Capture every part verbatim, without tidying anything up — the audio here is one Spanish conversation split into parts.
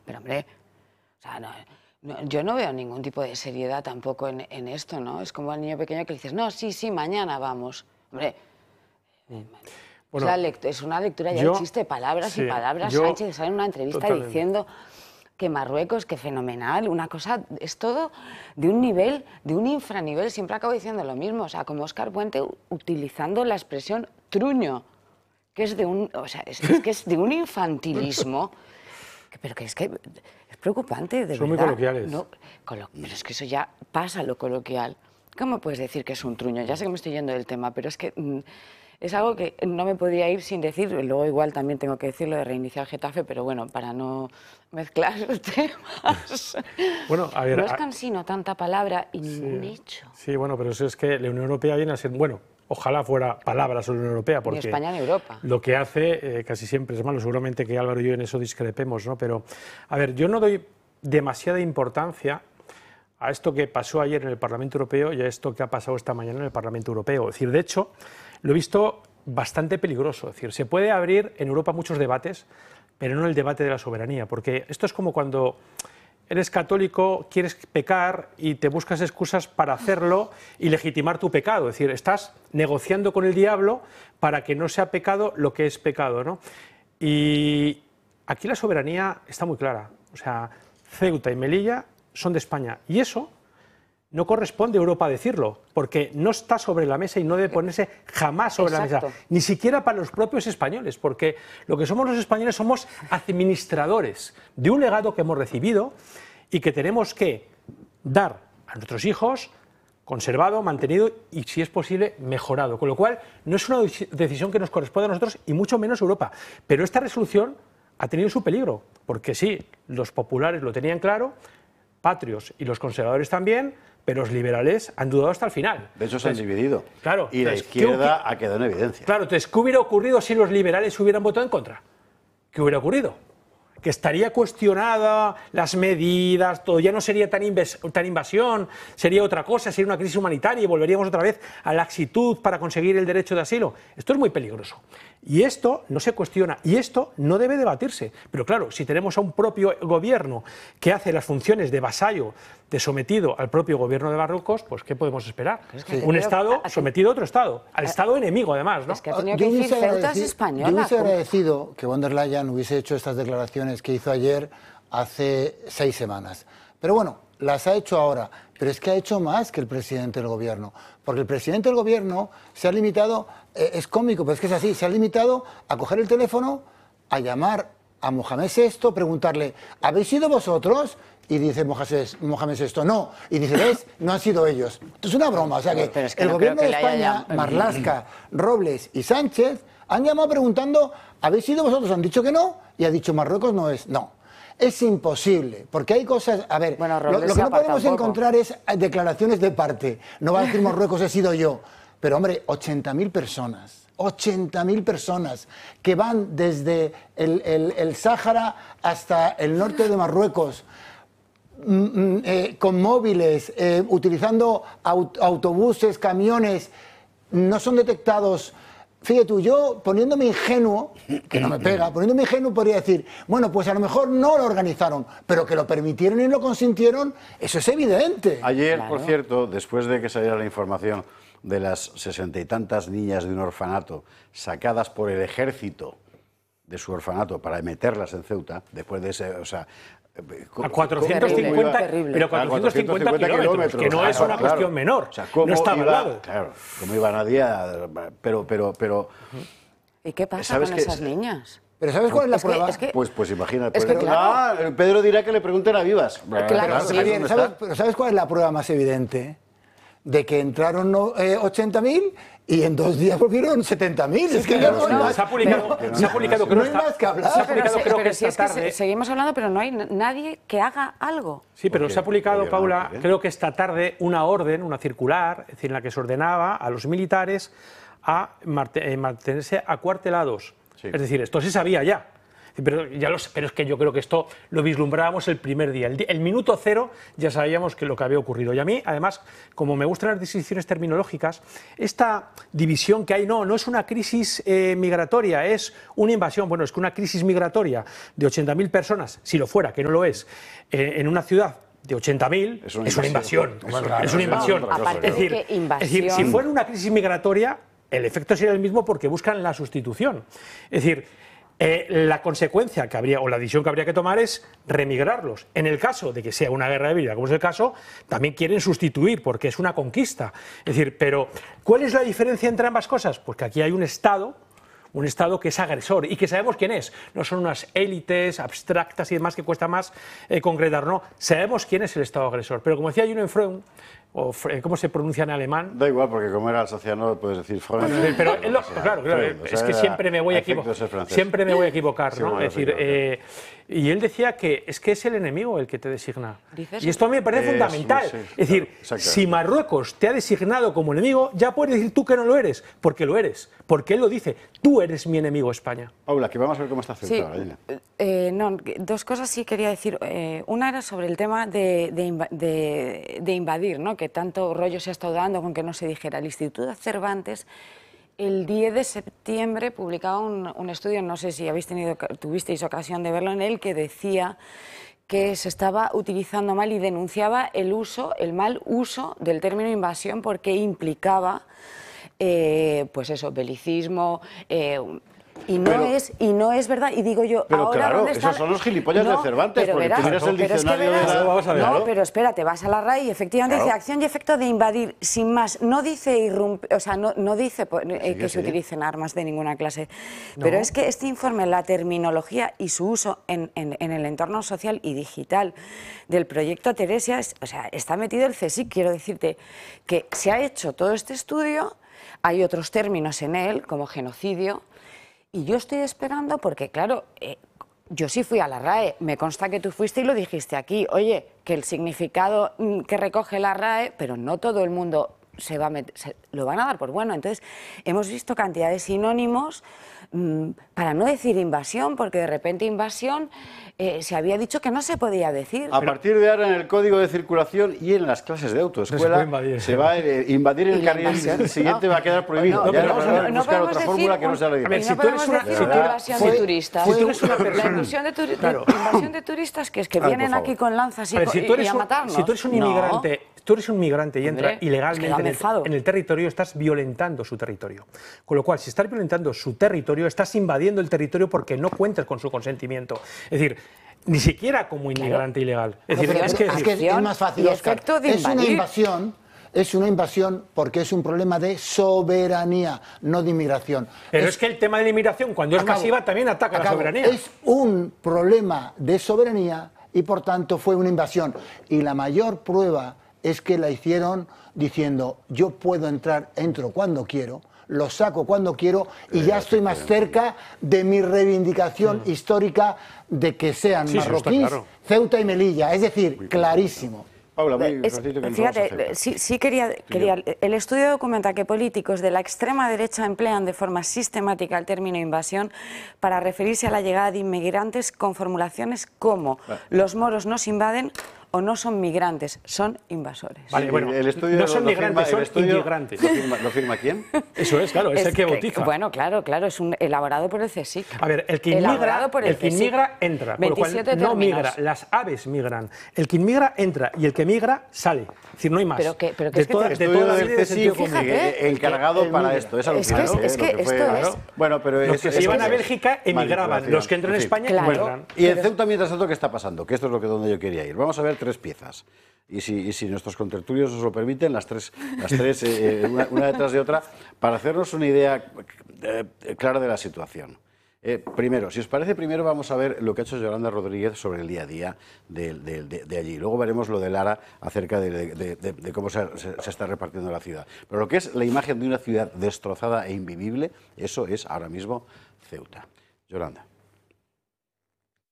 pero hombre, o sea, no, no, yo no veo ningún tipo de seriedad tampoco en, en esto, ¿no? Es como al niño pequeño que le dices, no, sí, sí, mañana vamos. Hombre, mm. Bueno, es, la es una lectura ya yo, existe, palabras sí, y palabras. Yo, Sánchez sale en una entrevista totalmente. diciendo que Marruecos, que fenomenal, una cosa, es todo de un nivel, de un infranivel, siempre acabo diciendo lo mismo, o sea, como Óscar Puente utilizando la expresión truño, que es de un, o sea, es, es que es de un infantilismo, que, pero que es que es preocupante, de Son verdad. muy coloquiales. No, colo, pero es que eso ya pasa lo coloquial. ¿Cómo puedes decir que es un truño? Ya sé que me estoy yendo del tema, pero es que... Mm, es algo que no me podría ir sin decir, luego igual también tengo que decirlo de reiniciar Getafe, pero bueno, para no mezclar los temas. Bueno, a ver, no es cansino tanta palabra y sí, ningún hecho. Sí, bueno, pero eso es que la Unión Europea viene a ser, bueno, ojalá fuera palabras sobre la Unión Europea, porque ni España ni Europa. Lo que hace eh, casi siempre es malo, seguramente que Álvaro y yo en eso discrepemos, ¿no? Pero, a ver, yo no doy demasiada importancia a esto que pasó ayer en el Parlamento Europeo y a esto que ha pasado esta mañana en el Parlamento Europeo. Es decir, de hecho, lo he visto bastante peligroso. Es decir, se puede abrir en Europa muchos debates, pero no el debate de la soberanía, porque esto es como cuando eres católico, quieres pecar y te buscas excusas para hacerlo y legitimar tu pecado. Es decir, estás negociando con el diablo para que no sea pecado lo que es pecado, ¿no? Y aquí la soberanía está muy clara. O sea, Ceuta y Melilla son de España. Y eso no corresponde a Europa decirlo, porque no está sobre la mesa y no debe ponerse jamás sobre Exacto. la mesa, ni siquiera para los propios españoles, porque lo que somos los españoles somos administradores de un legado que hemos recibido y que tenemos que dar a nuestros hijos conservado, mantenido y, si es posible, mejorado. Con lo cual, no es una decisión que nos corresponde a nosotros y mucho menos a Europa. Pero esta resolución ha tenido su peligro, porque sí, los populares lo tenían claro, patrios y los conservadores también, pero los liberales han dudado hasta el final. De hecho, se han dividido. Claro, y la izquierda ha quedado en evidencia. Claro, entonces, ¿qué hubiera ocurrido si los liberales hubieran votado en contra? ¿Qué hubiera ocurrido? Que estaría cuestionada las medidas, todo ya no sería tan, tan invasión, sería otra cosa, sería una crisis humanitaria y volveríamos otra vez a la laxitud para conseguir el derecho de asilo. Esto es muy peligroso. Y esto no se cuestiona, y esto no debe debatirse. Pero claro, si tenemos a un propio gobierno que hace las funciones de vasallo, de sometido al propio gobierno de Marruecos, pues ¿qué podemos esperar? Es que un Estado sometido a otro Estado, al Estado enemigo además, ¿no? Es que ha tenido que decir Ceuta es española. Yo hubiese agradecido que von der Leyen hubiese hecho estas declaraciones que hizo ayer hace seis semanas. Pero bueno, las ha hecho ahora, pero es que ha hecho más que el presidente del gobierno, porque el presidente del gobierno se ha limitado, eh, es cómico, pero es que es así, se ha limitado a coger el teléfono, a llamar a Mohamed sexto, preguntarle, ¿habéis sido vosotros? Y dice Mohamed sexto, no. Y dice, ¿ves? No han sido ellos. Esto es una broma. O sea que, es que el no gobierno de España, haya... Marlaska, Robles y Sánchez han llamado preguntando, ¿habéis sido vosotros? Han dicho que no. Y ha dicho, Marruecos no es. No. Es imposible, porque hay cosas... A ver, bueno, lo, lo que no podemos encontrar es declaraciones de parte. No va a decir Marruecos, he sido yo. Pero, hombre, ochenta mil personas. ochenta mil personas que van desde el, el, el Sáhara hasta el norte de Marruecos, Eh, con móviles, eh, utilizando aut autobuses, camiones, no son detectados. Fíjate tú, yo poniéndome ingenuo, que no me pega, poniéndome ingenuo podría decir, bueno, pues a lo mejor no lo organizaron, pero que lo permitieron y lo consintieron, eso es evidente. Ayer, claro. por cierto, después de que saliera la información de las sesenta y tantas niñas de un orfanato sacadas por el ejército de su orfanato para meterlas en Ceuta, después de ese, o sea, a cuatrocientos cincuenta, terrible, pero cuatrocientos cincuenta kilómetros, que no es una claro, cuestión menor. O sea, ¿cómo no está iba, hablado. Claro, cómo iba nadie a, pero, pero, pero... ¿Y qué pasa con esas niñas? Pero ¿sabes cuál es la es prueba? Que, es que, pues, pues imagínate. Es que, pues, claro. ah, Pedro dirá que le pregunten a Vivas. Claro, claro, sí. bien, ¿sabes, pero ¿sabes cuál es la prueba más evidente? De que entraron eh, ochenta mil y en dos días volvieron setenta mil. Sí, es que ya no, no, no, se ha publicado, no, se ha publicado no, no hay más que hablar. Se ha publicado, pero, creo pero que si esta es que tarde. se, seguimos hablando, pero no hay nadie que haga algo. Sí, pero se ha publicado, Oye, Paula, no, creo que esta tarde una orden, una circular, es decir, en la que se ordenaba a los militares a mantenerse acuartelados. Sí. Es decir, esto se sabía ya. Es Pero, ya los, pero es que yo creo que esto lo vislumbrábamos el primer día. El, el minuto cero ya sabíamos que lo que había ocurrido. Y a mí, además, como me gustan las distinciones terminológicas, esta división que hay, no, no es una crisis eh, migratoria, es una invasión. Bueno, es que una crisis migratoria de ochenta mil personas, si lo fuera, que no lo es, eh, en una ciudad de ochenta mil es, es una invasión. Es una invasión. Es una invasión. No, aparte es, decir, de que invasión... es decir, si fuera una crisis migratoria, el efecto sería el mismo porque buscan la sustitución. Es decir, eh, la consecuencia que habría, o la decisión que habría que tomar es remigrarlos. En el caso de que sea una guerra de vida, como es el caso, también quieren sustituir porque es una conquista. Es decir, pero ¿cuál es la diferencia entre ambas cosas? Pues que aquí hay un Estado, un Estado que es agresor y que sabemos quién es. No son unas élites abstractas y demás que cuesta más eh, concretar, no. Sabemos quién es el Estado agresor. Pero como decía Juno Freund, o ¿cómo se pronuncia en alemán? Da igual, porque como era alsaciano puedes decir Freund. Bueno, pero él lo, claro, claro, Freund, es o sea, que siempre me voy a equivocar, siempre me voy a equivocar, sí, ¿no? bueno, es decir, eh, y él decía que es que es el enemigo el que te designa. Y esto a mí me parece es, fundamental. Sí, es decir, claro, si Marruecos te ha designado como enemigo, ya puedes decir tú que no lo eres, porque lo eres, porque él lo dice, tú eres mi enemigo, España. Paula, que vamos a ver cómo está Ceuta. Sí, eh, no, dos cosas sí quería decir. Eh, una era sobre el tema de, de, de, de invadir, ¿no? Que tanto rollo se ha estado dando con que no se dijera. El Instituto Cervantes el diez de septiembre publicaba un, un estudio, no sé si habéis tenido, tuvisteis ocasión de verlo en él, que decía que se estaba utilizando mal y denunciaba el uso, el mal uso del término invasión porque implicaba, eh, pues eso, belicismo. Eh, Y no, pero, es, y no es verdad, y digo yo, pero ahora claro, ¿dónde esos están? son los gilipollas no, de Cervantes, pero porque verás, tú miras el pero diccionario es que verás, de la... Vamos a ver, no, ¿no? pero espérate, vas a la R A E y efectivamente claro. dice acción y efecto de invadir, sin más, no dice irrumpir, o sea, no, no dice eh, sí, que sí. se utilicen armas de ninguna clase, no. Pero es que este informe, la terminología y su uso en, en, en el entorno social y digital del proyecto Teresia, es, o sea, está metido el CSIC, quiero decirte que se ha hecho todo este estudio, hay otros términos en él, como genocidio. Y yo estoy esperando porque, claro, eh, yo sí fui a la R A E, me consta que tú fuiste y lo dijiste aquí, oye, que el significado que recoge la R A E, pero no todo el mundo se va a meter, se, lo van a dar por bueno. Entonces, hemos visto cantidad de sinónimos, mmm, para no decir invasión, porque de repente invasión eh, se había dicho que no se podía decir. A partir de ahora en el código de circulación y en las clases de autoescuela no se, se va a eh, invadir el carril, el siguiente no. va a quedar prohibido. No, ya no, no, no, no, no buscar podemos otra decir fórmula que un, no sea la ver, si no tú eres una, decir si una invasión de turistas. Si tú eres una persona, la invasión de, turi claro. de, invasión de turistas que es que Ay, vienen aquí con lanzas y, ver, si tú eres y a un, matarnos. Si tú eres un inmigrante, no. tú eres un migrante y entra Hombre, ilegalmente es que en, el, en el territorio, estás violentando su territorio. Con lo cual, si estás violentando su territorio, estás invadiendo el territorio porque no cuentas con su consentimiento. Es decir, ni siquiera como inmigrante claro. ilegal. Es, decir, pero, es, que, es que es más fácil, Oscar. Es una invasión, es una invasión porque es un problema de soberanía, no de inmigración. Pero es, es que el tema de la inmigración, cuando es acabo, masiva, también ataca acabo, la soberanía. Es un problema de soberanía y, por tanto, fue una invasión. Y la mayor prueba es que la hicieron diciendo, yo puedo entrar, entro cuando quiero, lo saco cuando quiero y ya estoy más cerca de mi reivindicación mm. histórica de que sean sí, marroquíes, claro. Ceuta y Melilla. Es decir, clarísimo. Paula, muy es, que fíjate, sí, sí quería, quería, el estudio documenta que políticos de la extrema derecha emplean de forma sistemática el término invasión para referirse a la llegada de inmigrantes con formulaciones como ah. los moros nos invaden o no son migrantes, son invasores. Vale, sí, bueno, el estudio no son lo migrantes, firma, son inmigrantes. ¿Lo firma, ¿Lo firma quién? Eso es, claro, es, es el que, que bautiza. Bueno, claro, claro, es un elaborado por el CSIC. A ver, el que inmigra, el, el que inmigra entra, con lo cual no migra, las aves migran. El que inmigra entra y el que migra sale. Es decir, no hay más. Pero que, pero que de es que toda, te... de toda la del CSIC encargado el, para esto. Es alucinante. Es que, es que esto es... Bueno, pero los que se iban a Bélgica emigraban, los que entran en España emigran. Y en Ceuta, mientras tanto, ¿qué está pasando? Que esto es lo que donde yo quería ir. Vamos a ver tres piezas. Y si, y si nuestros contertulios nos lo permiten, las tres, las tres eh, una, una detrás de otra, para hacernos una idea eh, clara de la situación. Eh, primero, si os parece, primero vamos a ver lo que ha hecho Yolanda Rodríguez sobre el día a día de, de, de, de allí. Luego veremos lo de Lara acerca de, de, de, de cómo se, se, se está repartiendo la ciudad. Pero lo que es la imagen de una ciudad destrozada e invivible, eso es ahora mismo Ceuta. Yolanda.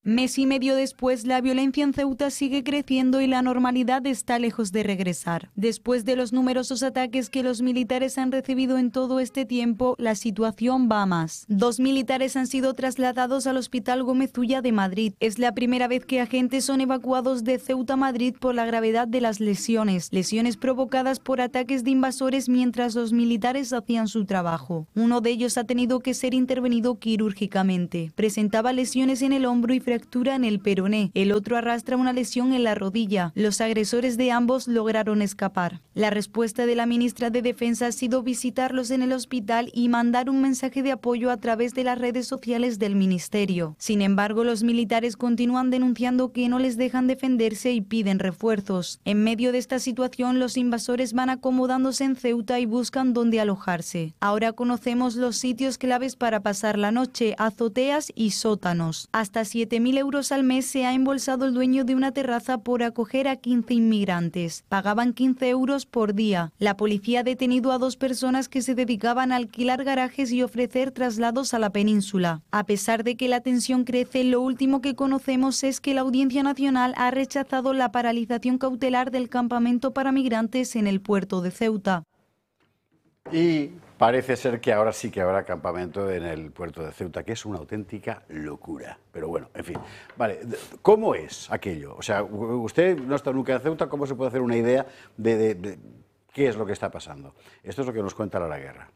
Mes y medio después, la violencia en Ceuta sigue creciendo y la normalidad está lejos de regresar. Después de los numerosos ataques que los militares han recibido en todo este tiempo, la situación va a más. Dos militares han sido trasladados al Hospital Gómez Ulla de Madrid. Es la primera vez que agentes son evacuados de Ceuta a Madrid por la gravedad de las lesiones. Lesiones provocadas por ataques de invasores mientras los militares hacían su trabajo. Uno de ellos ha tenido que ser intervenido quirúrgicamente. Presentaba lesiones en el hombro y fractura en el peroné. El otro arrastra una lesión en la rodilla. Los agresores de ambos lograron escapar. La respuesta de la ministra de Defensa ha sido visitarlos en el hospital y mandar un mensaje de apoyo a través de las redes sociales del ministerio. Sin embargo, los militares continúan denunciando que no les dejan defenderse y piden refuerzos. En medio de esta situación, los invasores van acomodándose en Ceuta y buscan dónde alojarse. Ahora conocemos los sitios claves para pasar la noche: azoteas y sótanos. Hasta siete mil euros al mes se ha embolsado el dueño de una terraza por acoger a quince inmigrantes. Pagaban quince euros por día. La policía ha detenido a dos personas que se dedicaban a alquilar garajes y ofrecer traslados a la península. A pesar de que la tensión crece, lo último que conocemos es que la Audiencia Nacional ha rechazado la paralización cautelar del campamento para migrantes en el puerto de Ceuta. Y parece ser que ahora sí que habrá campamento en el puerto de Ceuta, que es una auténtica locura. Pero bueno, en fin. Vale, ¿cómo es aquello? O sea, usted no está nunca en Ceuta, ¿cómo se puede hacer una idea de, de, de qué es lo que está pasando? Esto es lo que nos cuenta Lara Guerra.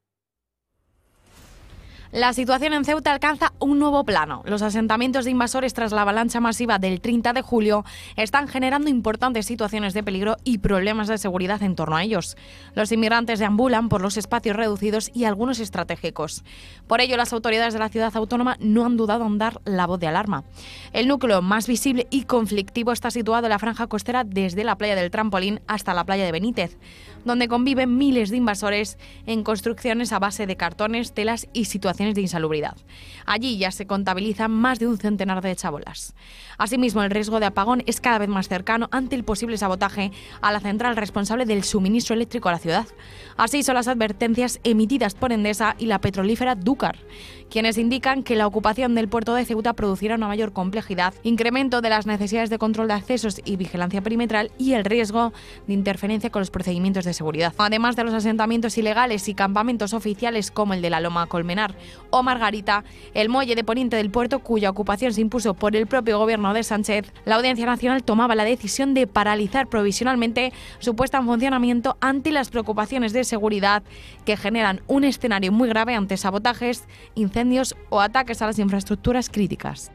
La situación en Ceuta alcanza un nuevo plano. Los asentamientos de invasores tras la avalancha masiva del treinta de julio están generando importantes situaciones de peligro y problemas de seguridad en torno a ellos. Los inmigrantes deambulan por los espacios reducidos y algunos estratégicos. Por ello, las autoridades de la ciudad autónoma no han dudado en dar la voz de alarma. El núcleo más visible y conflictivo está situado en la franja costera desde la playa del Trampolín hasta la playa de Benítez, donde conviven miles de invasores en construcciones a base de cartones, telas y situaciones de insalubridad. Allí ya se contabilizan más de un centenar de chabolas. Asimismo, el riesgo de apagón es cada vez más cercano ante el posible sabotaje a la central responsable del suministro eléctrico a la ciudad. Así son las advertencias emitidas por Endesa y la petrolífera Dúcar, quienes indican que la ocupación del puerto de Ceuta producirá una mayor complejidad, incremento de las necesidades de control de accesos y vigilancia perimetral y el riesgo de interferencia con los procedimientos de seguridad. Además de los asentamientos ilegales y campamentos oficiales como el de la Loma Colmenar o Margarita, el muelle de poniente del puerto, cuya ocupación se impuso por el propio gobierno de Sánchez, la Audiencia Nacional tomaba la decisión de paralizar provisionalmente su puesta en funcionamiento ante las preocupaciones de seguridad que generan un escenario muy grave ante sabotajes, incendios o ataques a las infraestructuras críticas.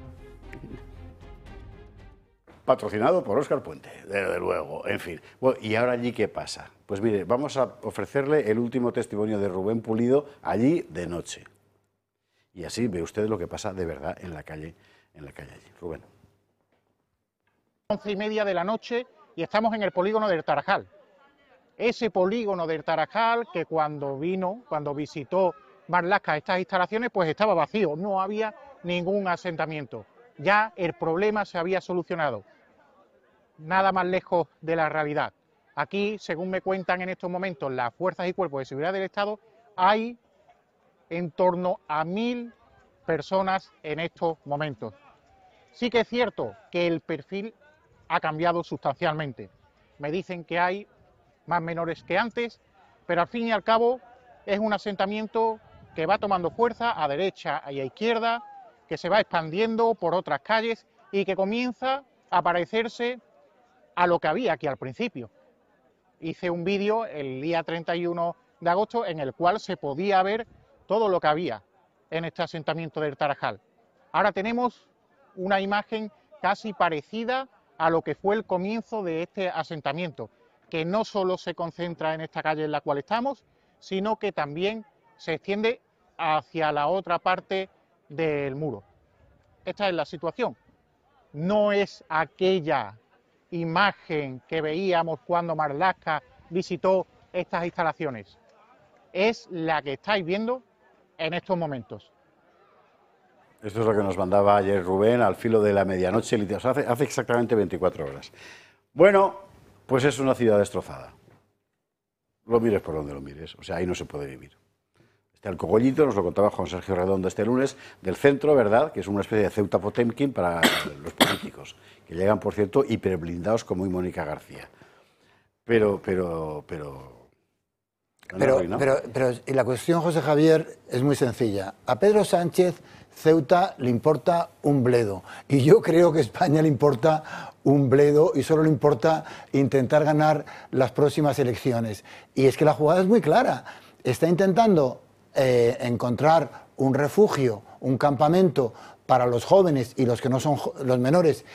Patrocinado por Óscar Puente, desde luego, en fin. Bueno, ¿y ahora allí qué pasa? Pues mire, vamos a ofrecerle el último testimonio de Rubén Pulido allí de noche. Y así ve usted lo que pasa de verdad en la calle, en la calle allí. Rubén. Once y media de la noche y estamos en el polígono del Tarajal. Ese polígono del Tarajal que cuando vino, cuando visitó Marlaska estas instalaciones, pues estaba vacío, no había ningún asentamiento. Ya el problema se había solucionado. Nada más lejos de la realidad. Aquí, según me cuentan en estos momentos las fuerzas y cuerpos de seguridad del Estado, hay en torno a mil personas en estos momentos. Sí que es cierto que el perfil ha cambiado sustancialmente. Me dicen que hay más menores que antes, pero al fin y al cabo es un asentamiento que va tomando fuerza a derecha y a izquierda, que se va expandiendo por otras calles y que comienza a parecerse a lo que había aquí al principio. Hice un vídeo el día treinta y uno de agosto en el cual se podía ver todo lo que había en este asentamiento del Tarajal. Ahora tenemos una imagen casi parecida a lo que fue el comienzo de este asentamiento, que no solo se concentra en esta calle en la cual estamos, sino que también se extiende hacia la otra parte del muro. Esta es la situación. No es aquella imagen que veíamos cuando Marlaska visitó estas instalaciones. Es la que estáis viendo en estos momentos. Esto es lo que nos mandaba ayer Rubén al filo de la medianoche, o sea, hace, hace exactamente veinticuatro horas. Bueno, pues es una ciudad destrozada. Lo mires por donde lo mires, o sea, ahí no se puede vivir. Está el cogollito, nos lo contaba Juan Sergio Redondo este lunes, del centro, ¿verdad?, que es una especie de Ceuta Potemkin para los políticos, que llegan, por cierto, hiperblindados como muy Mónica García. Pero, pero, pero... Pero, pero, pero y la cuestión, José Javier, es muy sencilla. A Pedro Sánchez, Ceuta le importa un bledo. Y yo creo que a España le importa un bledo y solo le importa intentar ganar las próximas elecciones. Y es que la jugada es muy clara. Está intentando eh, encontrar un refugio, un campamento para los jóvenes y los que no son los menores